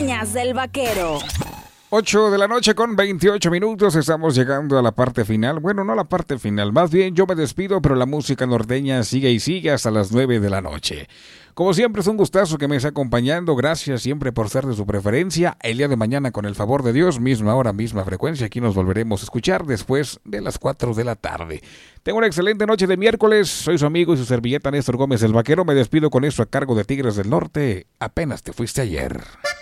Norteñas del Vaquero. 8 de la noche con 28 minutos, estamos llegando a la parte final. Bueno, no la parte final, más bien yo me despido, pero la música norteña sigue y sigue hasta las 9 de la noche. Como siempre es un gustazo que me esté acompañando, gracias siempre por ser de su preferencia. El día de mañana, con el favor de Dios, misma hora, misma frecuencia, aquí nos volveremos a escuchar después de las 4 de la tarde. Tengo una excelente noche de miércoles, soy su amigo y su servilleta Néstor Gómez el Vaquero, me despido con esto a cargo de Tigres del Norte, apenas te fuiste ayer.